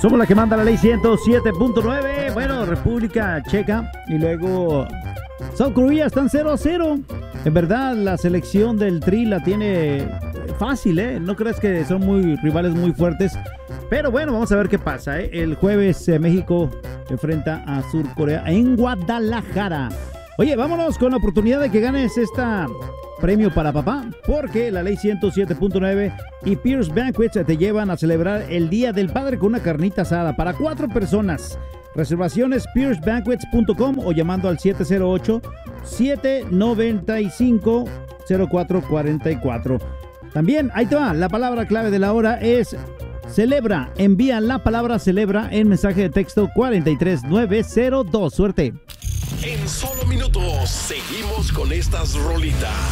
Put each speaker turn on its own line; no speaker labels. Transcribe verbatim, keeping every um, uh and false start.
Somos la que manda la ley ciento siete punto nueve. Bueno, República Checa y luego South Korea están cero a cero. En verdad, la selección del Tri la tiene fácil, ¿eh? No crees que son muy rivales muy fuertes. Pero bueno, vamos a ver qué pasa, ¿eh? El jueves eh, México enfrenta a Sur Corea en Guadalajara. Oye, vámonos con la oportunidad de que ganes esta premio para papá, porque la ley ciento siete punto nueve y Pierce Banquets te llevan a celebrar el Día del Padre con una carnita asada para cuatro personas. Reservaciones pierce banquets punto com o llamando al siete cero ocho, siete nueve cinco, cero cuatro cuatro cuatro. También, ahí te va, la palabra clave de la hora es celebra. Envía la palabra celebra en mensaje de texto cuatro tres nueve cero dos. Suerte.
En solo minutos seguimos con estas rolitas.